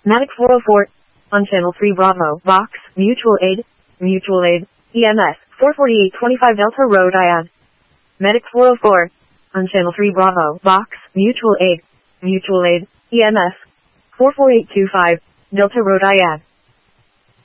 Medic 404, on Channel 3 Bravo, Vox, Mutual Aid, EMS, 44825 Delta Road IAD. Medic 404, on Channel 3 Bravo, Vox, Mutual Aid, EMS, 44825, Delta Road IAD.